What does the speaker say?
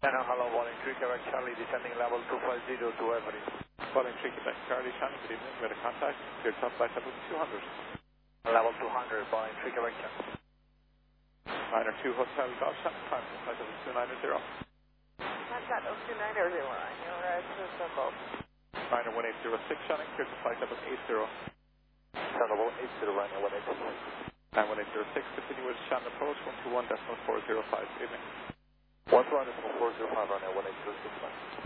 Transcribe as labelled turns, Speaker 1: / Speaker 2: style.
Speaker 1: Hello, Walling 3 Quebec Charlie, descending level 250 to Everett.
Speaker 2: Walling 3 Quebec Charlie, Shannon, good evening. We had a contact. Cleared top flight level 200.
Speaker 1: Level 200, Walling 3 Quebec Charlie.
Speaker 2: Niner 2 Hotel Golf Shannon, time flight level 290.
Speaker 3: Contact 029 Arizona, you're right to Simple.
Speaker 2: Niner 1806 Shannon, cleared to flight level 80.
Speaker 1: Level 80, Niner 1806.
Speaker 2: 91806, continue with Shannon approach 121.405. Evening.
Speaker 1: 121.405, Niner 1806.